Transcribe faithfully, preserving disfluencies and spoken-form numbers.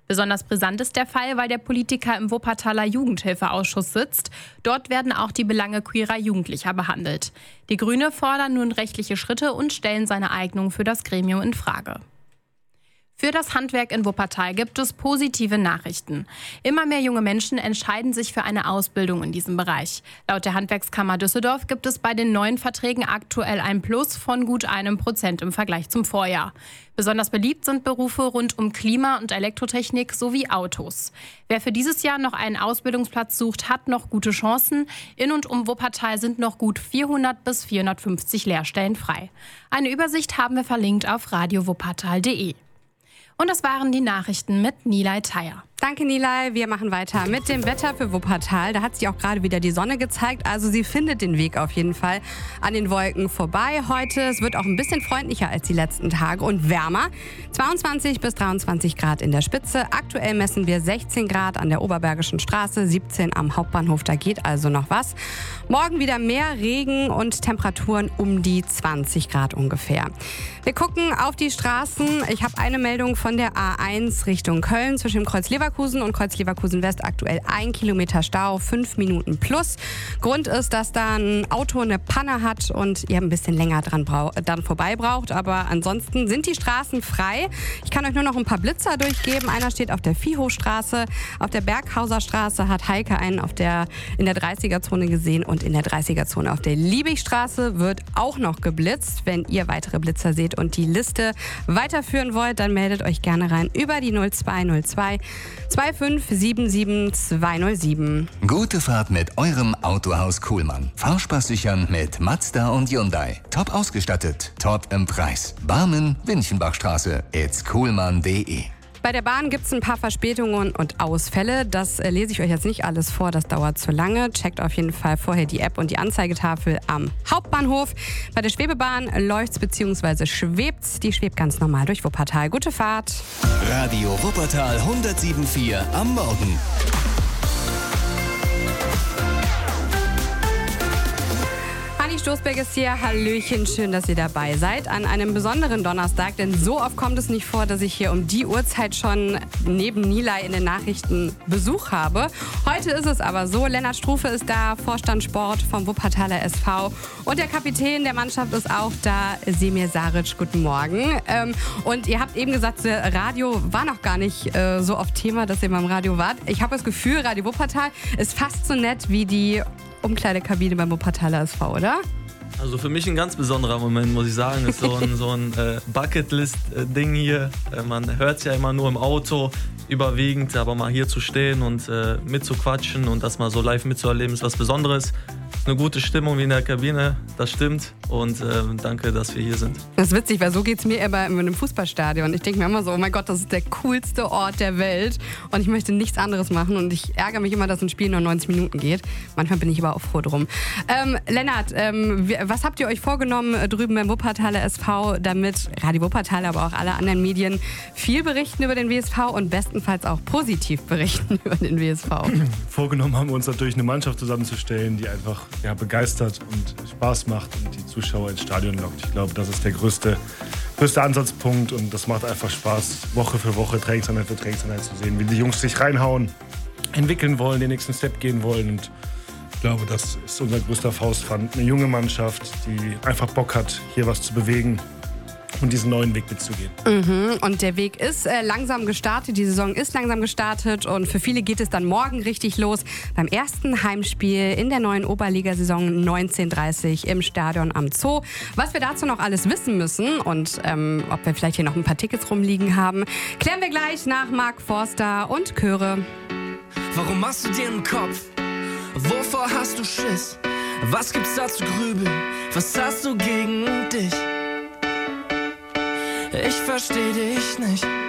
Besonders brisant ist der Fall, weil der Politiker im Wuppertaler Jugendhilfeausschuss sitzt. Dort werden auch die Belange queerer Jugendlicher behandelt. Die Grüne fordern nun rechtliche Schritte und stellen seine Eignung für das Gremium in Frage. Für das Handwerk in Wuppertal gibt es positive Nachrichten. Immer mehr junge Menschen entscheiden sich für eine Ausbildung in diesem Bereich. Laut der Handwerkskammer Düsseldorf gibt es bei den neuen Verträgen aktuell ein Plus von gut einem Prozent im Vergleich zum Vorjahr. Besonders beliebt sind Berufe rund um Klima- und Elektrotechnik sowie Autos. Wer für dieses Jahr noch einen Ausbildungsplatz sucht, hat noch gute Chancen. In und um Wuppertal sind noch gut vierhundert bis vierhundertfünfzig Lehrstellen frei. Eine Übersicht haben wir verlinkt auf radio wuppertal punkt de. Und das waren die Nachrichten mit Nilay Thayer. Danke, Nilay. Wir machen weiter mit dem Wetter für Wuppertal. Da hat sich auch gerade wieder die Sonne gezeigt. Also sie findet den Weg auf jeden Fall an den Wolken vorbei heute. Es wird auch ein bisschen freundlicher als die letzten Tage und wärmer. zweiundzwanzig bis dreiundzwanzig Grad in der Spitze. Aktuell messen wir sechzehn Grad an der Oberbergischen Straße, siebzehn am Hauptbahnhof. Da geht also noch was. Morgen wieder mehr Regen und Temperaturen um die zwanzig Grad ungefähr. Wir gucken auf die Straßen. Ich habe eine Meldung von der A eins Richtung Köln zwischen dem Kreuz Leverkusen und Kreuz Leverkusen West. Aktuell ein Kilometer Stau, fünf Minuten plus. Grund ist, dass da ein Auto eine Panne hat und ihr ein bisschen länger dran brau- dann vorbei braucht. Aber ansonsten sind die Straßen frei. Ich kann euch nur noch ein paar Blitzer durchgeben. Einer steht auf der Viehhofstraße. Auf der Berghauser Straße hat Heike einen auf der, in der dreißiger-Zone gesehen und in der dreißiger-Zone auf der Liebigstraße wird auch noch geblitzt. Wenn ihr weitere Blitzer seht und die Liste weiterführen wollt, dann meldet euch gerne rein über die null zwei null zwei zwei fünf sieben sieben zwei null sieben. Gute Fahrt mit eurem Autohaus Kuhlmann. Fahrspaß sichern mit Mazda und Hyundai. Top ausgestattet, top im Preis. Barmen, Winchenbachstraße, it's kuhlmann punkt de. Bei der Bahn gibt es ein paar Verspätungen und Ausfälle. Das äh, lese ich euch jetzt nicht alles vor, das dauert zu lange. Checkt auf jeden Fall vorher die App und die Anzeigetafel am Hauptbahnhof. Bei der Schwebebahn läuft's bzw. schwebt's. Die schwebt ganz normal durch Wuppertal. Gute Fahrt. Radio Wuppertal hundertsieben Komma vier am Morgen. Anni Stoßberg ist hier. Hallöchen, schön, dass ihr dabei seid an einem besonderen Donnerstag, denn so oft kommt es nicht vor, dass ich hier um die Uhrzeit schon neben Nilay in den Nachrichten Besuch habe. Heute ist es aber so, Lennart Struve ist da, Vorstand Sport vom Wuppertaler S V und der Kapitän der Mannschaft ist auch da, Semir Saric. Guten Morgen. Ähm, und ihr habt eben gesagt, Radio war noch gar nicht äh, so oft Thema, dass ihr beim Radio wart. Ich habe das Gefühl, Radio Wuppertal ist fast so nett wie die Umkleidekabine beim Wuppertaler S V, oder? Also für mich ein ganz besonderer Moment, muss ich sagen. Ist so ein, so ein äh, Bucketlist-Ding hier. Äh, man hört es ja immer nur im Auto, überwiegend, aber mal hier zu stehen und äh, mitzuquatschen und das mal so live mitzuerleben, ist was Besonderes. Eine gute Stimmung wie in der Kabine, das stimmt. Und äh, danke, dass wir hier sind. Das ist witzig, weil so geht es mir immer in einem Fußballstadion. Ich denke mir immer so, oh mein Gott, das ist der coolste Ort der Welt. Und ich möchte nichts anderes machen. Und ich ärgere mich immer, dass ein Spiel nur neunzig Minuten geht. Manchmal bin ich aber auch froh drum. Ähm, Lennart, ähm, was habt ihr euch vorgenommen drüben beim Wuppertaler S V, damit Radio Wuppertal, aber auch alle anderen Medien viel berichten über den W S V und bestenfalls auch positiv berichten über den W S V? Vorgenommen haben wir uns natürlich eine Mannschaft zusammenzustellen, die einfach ja, begeistert und Spaß macht und die Zuschauer ins Stadion lockt. Ich glaube, das ist der größte, größte Ansatzpunkt und das macht einfach Spaß, Woche für Woche, Trainingseinheit für Trainingseinheit zu sehen, wie die Jungs sich reinhauen, entwickeln wollen, den nächsten Step gehen wollen und ich glaube, das ist unser größter Faustpfand. Eine junge Mannschaft, die einfach Bock hat, hier was zu bewegen und diesen neuen Weg mitzugehen. Mhm. Und der Weg ist äh, langsam gestartet, die Saison ist langsam gestartet und für viele geht es dann morgen richtig los beim ersten Heimspiel in der neuen Oberligasaison neunzehn Uhr dreißig im Stadion am Zoo. Was wir dazu noch alles wissen müssen und ähm, ob wir vielleicht hier noch ein paar Tickets rumliegen haben, klären wir gleich nach Mark Forster und Chöre. Warum machst du dir einen Kopf? Wovor hast du Schiss? Was gibt's da zu grübeln? Was hast du gegen dich? Ich versteh dich nicht.